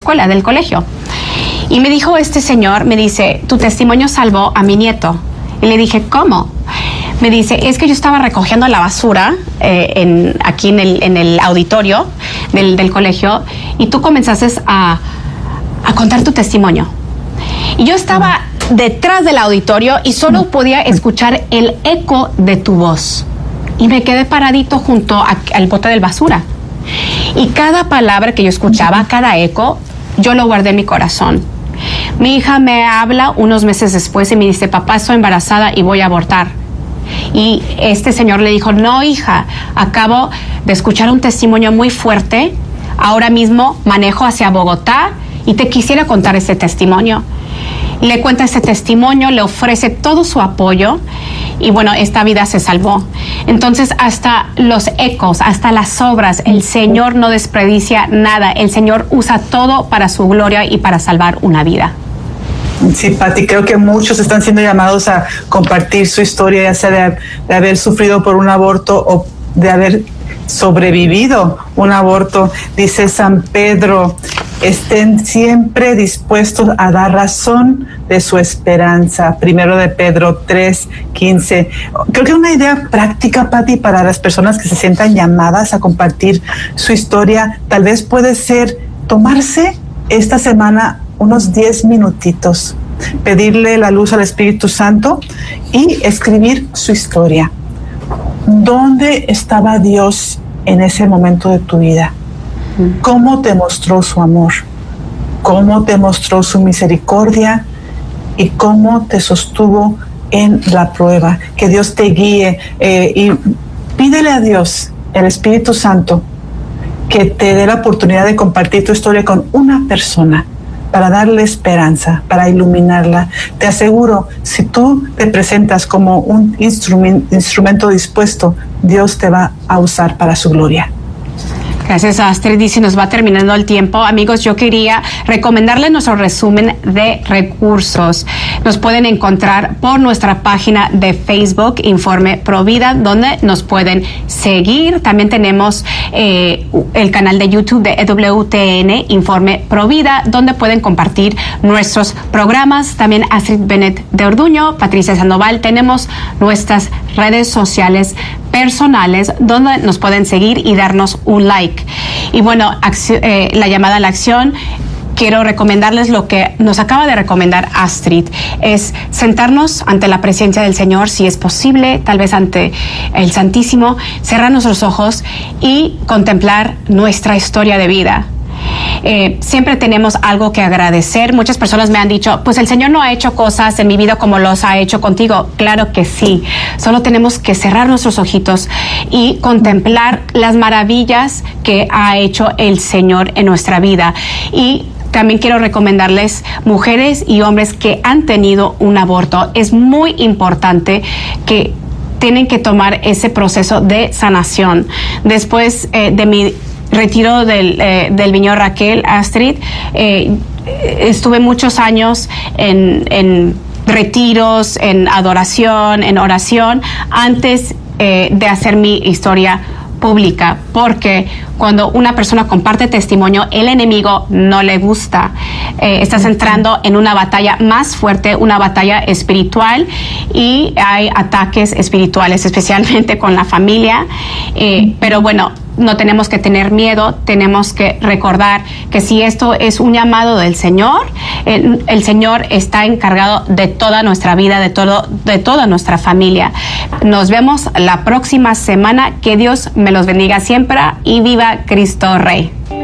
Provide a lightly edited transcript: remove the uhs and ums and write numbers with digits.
escuela, del colegio. Y me dijo este señor, me dice, tu testimonio salvó a mi nieto. Y le dije, ¿cómo? Me dice, es que yo estaba recogiendo la basura aquí en el auditorio del colegio y tú comenzaste a contar tu testimonio. Y yo estaba detrás del auditorio y solo podía escuchar el eco de tu voz. Y me quedé paradito junto al bote de basura. Y cada palabra que yo escuchaba, cada eco, yo lo guardé en mi corazón. Mi hija me habla unos meses después y me dice, papá, estoy embarazada y voy a abortar. Y este señor le dijo, no, hija, acabo de escuchar un testimonio muy fuerte. Ahora mismo manejo hacia Bogotá y te quisiera contar este testimonio. Le cuenta este testimonio, le ofrece todo su apoyo y bueno, esta vida se salvó. Entonces, hasta los ecos, hasta las obras, el Señor no desperdicia nada. El Señor usa todo para su gloria y para salvar una vida. Sí, Pati, creo que muchos están siendo llamados a compartir su historia, ya sea de haber sufrido por un aborto o de haber sobrevivido un aborto. Dice San Pedro, estén siempre dispuestos a dar razón de su esperanza. Primero de Pedro 3:15. Creo que una idea práctica, Pati, para las personas que se sientan llamadas a compartir su historia, tal vez puede ser tomarse esta semana unos 10 minutitos, pedirle la luz al Espíritu Santo y escribir su historia. ¿Dónde estaba Dios en ese momento de tu vida? ¿Cómo te mostró su amor? ¿Cómo te mostró su misericordia? ¿Y cómo te sostuvo en la prueba? Que Dios te guíe y pídele a Dios, el Espíritu Santo, que te dé la oportunidad de compartir tu historia con una persona para darle esperanza, para iluminarla. Te aseguro, si tú te presentas como un instrumento dispuesto, Dios te va a usar para su gloria. Gracias, Astrid. Y si nos va terminando el tiempo, amigos, yo quería recomendarles nuestro resumen de recursos. Nos pueden encontrar por nuestra página de Facebook, Informe Provida, donde nos pueden seguir. También tenemos el canal de YouTube de EWTN, Informe Provida, donde pueden compartir nuestros programas. También Astrid Bennett de Orduño, Patricia Sandoval. Tenemos nuestras redes sociales personales donde nos pueden seguir y darnos un like. Y bueno, la llamada a la acción, quiero recomendarles lo que nos acaba de recomendar Astrid, es sentarnos ante la presencia del Señor, si es posible, tal vez ante el Santísimo, cerrar nuestros ojos y contemplar nuestra historia de vida. Siempre tenemos algo que agradecer. Muchas personas me han dicho, pues el Señor no ha hecho cosas en mi vida como los ha hecho contigo. Claro que sí. Solo tenemos que cerrar nuestros ojitos y contemplar las maravillas que ha hecho el Señor en nuestra vida. Y también quiero recomendarles, mujeres y hombres que han tenido un aborto, es muy importante que tienen que tomar ese proceso de sanación. Después de mi retiro del Viñedo Raquel, Astrid, estuve muchos años en retiros, en adoración, en oración, antes de hacer mi historia pública, porque cuando una persona comparte testimonio, el enemigo no le gusta. Estás entrando en una batalla más fuerte, una batalla espiritual, y hay ataques espirituales, especialmente con la familia. Pero bueno, no tenemos que tener miedo, tenemos que recordar que si esto es un llamado del Señor, el Señor está encargado de toda nuestra vida, de toda nuestra familia. Nos vemos la próxima semana. Que Dios me los bendiga siempre y viva Cristo Rey.